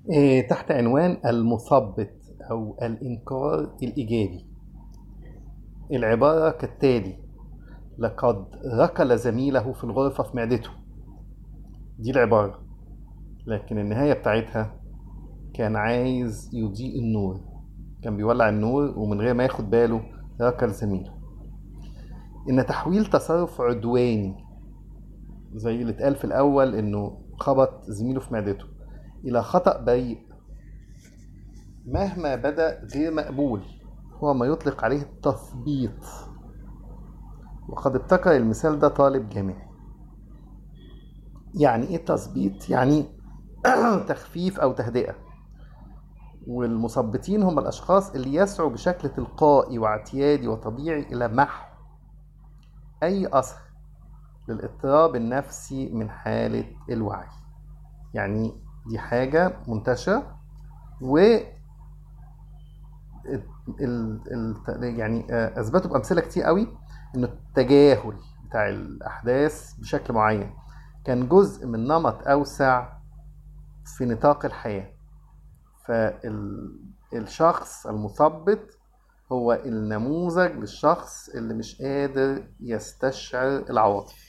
تحت عنوان المثبط أو الإنكار الإيجابي. العبارة كالتالي: لقد ركل زميله في الغرفة في معدته. دي العبارة، لكن النهاية بتاعتها كان عايز يضيء النور، كان بيولع النور ومن غير ما ياخد باله ركل زميله. إن تحويل تصرف عدواني زي اللي اتقال في الأول إنه خبط زميله في معدته إلى خطأ بريء مهما بدأ غير مقبول هو ما يطلق عليه التثبيط. وقد ابتكر المثال ده طالب جامعي. يعني ايه تثبيط؟ يعني تخفيف او تهدئة. والمثبطين هم الاشخاص اللي يسعوا بشكل تلقائي واعتيادي وطبيعي الى محو اي اثر للاضطراب النفسي من حالة الوعي. يعني دي حاجة منتشرة، و يعني اثبتوا بامثله كتير قوي ان التجاهل بتاع الاحداث بشكل معين كان جزء من نمط اوسع في نطاق الحياه. فالشخص المثبط هو النموذج للشخص اللي مش قادر يستشعر العواطف.